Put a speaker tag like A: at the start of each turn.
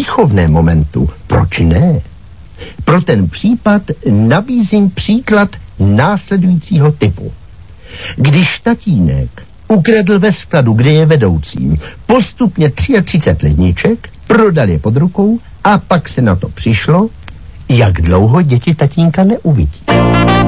A: výchovném momentu, proč ne? Pro ten případ nabízím příklad následujícího typu. Když tatínek ukradl ve skladu, kde je vedoucím, postupně 33 ledniček, prodal je pod rukou a pak se na to přišlo, jak dlouho děti tatínka neuvidí.